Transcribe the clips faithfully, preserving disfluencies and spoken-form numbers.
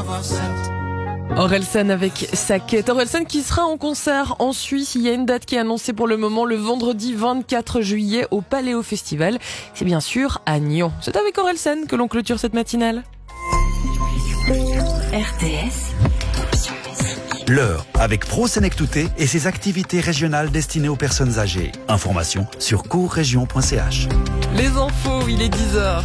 Orelsan avec sa quête. Orelsan qui sera en concert en Suisse. Il y a une date qui est annoncée pour le moment, le vendredi vingt-quatre juillet au Paléo Festival. C'est bien sûr à Nyon. C'est avec Orelsan que l'on clôture cette matinale. R T S. L'heure avec Pro Senectouté et ses activités régionales destinées aux personnes âgées. Information sur courregion point c h. Les infos, il est dix heures.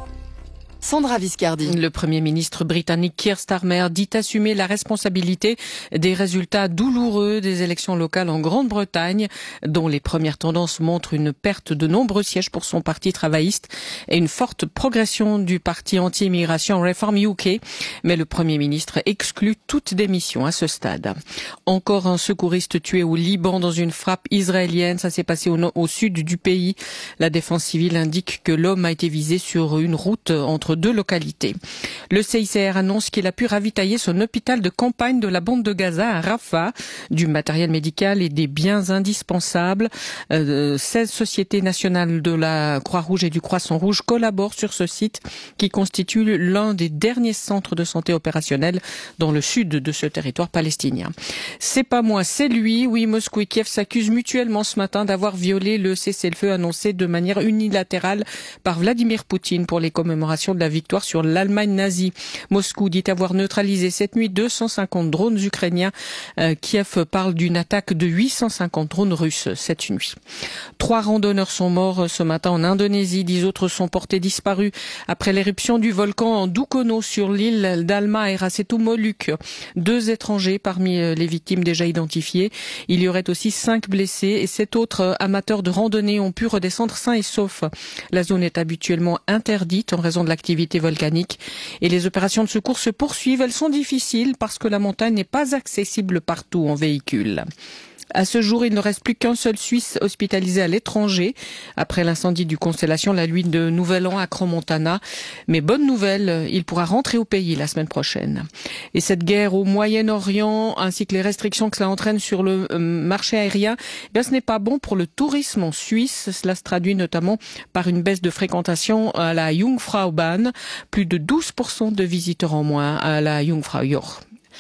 Sandra Viscardi. Le Premier ministre britannique Keir Starmer dit assumer la responsabilité des résultats douloureux des élections locales en Grande-Bretagne, dont les premières tendances montrent une perte de nombreux sièges pour son parti travailliste et une forte progression du parti anti-immigration Reform U K. Mais le Premier ministre exclut toute démission à ce stade. Encore un secouriste tué au Liban dans une frappe israélienne. Ça s'est passé au, au sud du pays. La défense civile indique que l'homme a été visé sur une route entre deux localités. Le C I C R annonce qu'il a pu ravitailler son hôpital de campagne de la bande de Gaza à Rafah, du matériel médical et des biens indispensables. Euh, seize sociétés nationales de la Croix-Rouge et du Croissant-Rouge collaborent sur ce site qui constitue l'un des derniers centres de santé opérationnels dans le sud de ce territoire palestinien. C'est pas moi, c'est lui. Oui, Moscou et Kiev s'accusent mutuellement ce matin d'avoir violé le cessez-le-feu annoncé de manière unilatérale par Vladimir Poutine pour les commémorations de la victoire sur l'Allemagne nazie. Moscou dit avoir neutralisé cette nuit deux cent cinquante drones ukrainiens. Euh, Kiev parle d'une attaque de huit cent cinquante drones russes cette nuit. Trois randonneurs sont morts ce matin en Indonésie. Dix autres sont portés disparus après l'éruption du volcan Dukono sur l'île d'Halma et Rasetu Moluques. Deux étrangers parmi les victimes déjà identifiées. Il y aurait aussi cinq blessés et sept autres amateurs de randonnée ont pu redescendre sains et saufs. La zone est habituellement interdite en raison de l'activité volcanique et les opérations de secours se poursuivent. Elles sont difficiles parce que la montagne n'est pas accessible partout en véhicule. À ce jour, il ne reste plus qu'un seul Suisse hospitalisé à l'étranger après l'incendie du Constellation la nuit de Nouvel An à Crans-Montana. Mais bonne nouvelle, il pourra rentrer au pays la semaine prochaine. Et cette guerre au Moyen-Orient ainsi que les restrictions que cela entraîne sur le marché aérien, eh bien, ce n'est pas bon pour le tourisme en Suisse. Cela se traduit notamment par une baisse de fréquentation à la Jungfraubahn, plus de douze pour cent de visiteurs en moins à la Jungfraujoch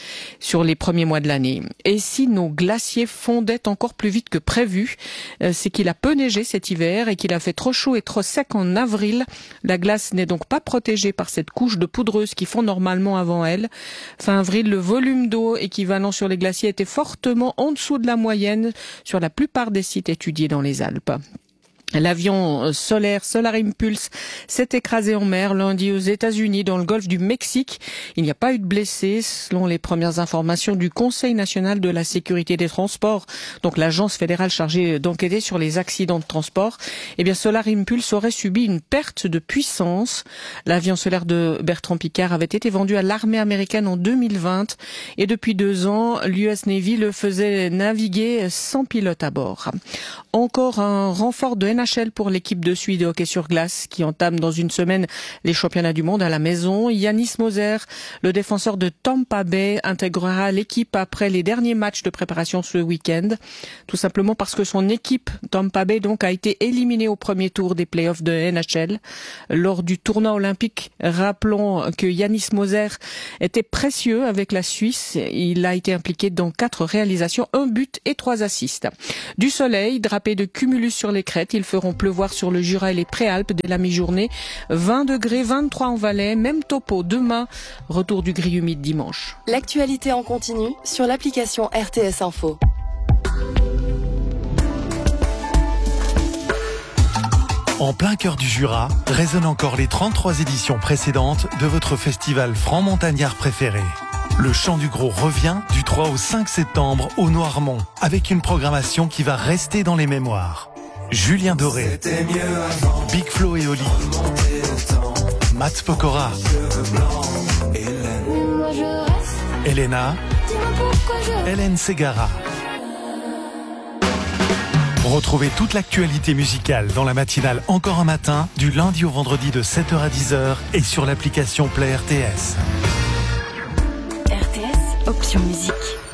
sur les premiers mois de l'année. Et si nos glaciers fondaient encore plus vite que prévu, c'est qu'il a peu neigé cet hiver et qu'il a fait trop chaud et trop sec en avril. La glace n'est donc pas protégée par cette couche de poudreuse qui fond normalement avant elle. Fin avril, le volume d'eau équivalent sur les glaciers était fortement en dessous de la moyenne sur la plupart des sites étudiés dans les Alpes. L'avion solaire Solar Impulse s'est écrasé en mer lundi aux États-Unis dans le golfe du Mexique. Il n'y a pas eu de blessés selon les premières informations du Conseil national de la sécurité des transports, donc l'agence fédérale chargée d'enquêter sur les accidents de transport. Eh bien, Solar Impulse aurait subi une perte de puissance. L'avion solaire de Bertrand Piccard avait été vendu à l'armée américaine en deux mille vingt et depuis deux ans, l'U S Navy le faisait naviguer sans pilote à bord. Encore un renfort de N H L pour l'équipe de Suisse de hockey sur glace qui entame dans une semaine les championnats du monde à la maison. Yannis Moser, le défenseur de Tampa Bay, intégrera l'équipe après les derniers matchs de préparation ce week-end. Tout simplement parce que son équipe Tampa Bay donc a été éliminée au premier tour des playoffs de N H L. Lors du tournoi olympique, rappelons que Yannis Moser était précieux avec la Suisse. Il a été impliqué dans quatre réalisations, un but et trois assists. Du soleil, drapé de cumulus sur les crêtes, ils feront pleuvoir sur le Jura et les Préalpes dès la mi-journée. vingt degrés, vingt-trois en Valais, même topo demain. Retour du gris humide dimanche. L'actualité en continu sur l'application R T S Info. En plein cœur du Jura, résonnent encore les trente-trois éditions précédentes de votre festival franc-montagnard préféré. Le Chant du Gros revient du trois au cinq septembre au Noirmont, avec une programmation qui va rester dans les mémoires. Julien Doré, Big Flo et Oli, Matt Pokora, Elena, Hélène Ségara. Retrouvez toute l'actualité musicale dans la matinale Encore un matin, du lundi au vendredi de sept heures à dix heures et sur l'application Play R T S. R T S, option musique.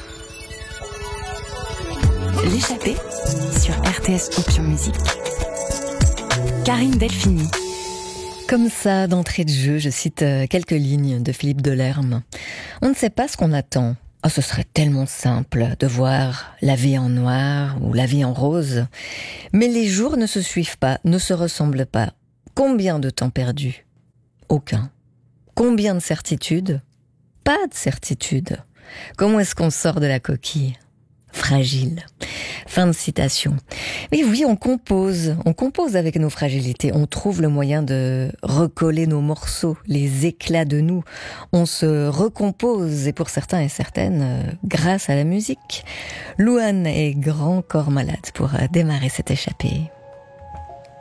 L'échappée sur R T S Option Musique. Karine Delphini. Comme ça, d'entrée de jeu, je cite quelques lignes de Philippe Delerme. On ne sait pas ce qu'on attend. Oh, ce serait tellement simple de voir la vie en noir ou la vie en rose. Mais les jours ne se suivent pas, ne se ressemblent pas. Combien de temps perdu ? Aucun. Combien de certitudes ? Pas de certitude. Comment est-ce qu'on sort de la coquille ? Fragile. Fin de citation. Mais oui, on compose. On compose avec nos fragilités. On trouve le moyen de recoller nos morceaux, les éclats de nous. On se recompose, et pour certains et certaines, euh, grâce à la musique. Louane et Grand Corps Malade pour euh, démarrer cette échappée.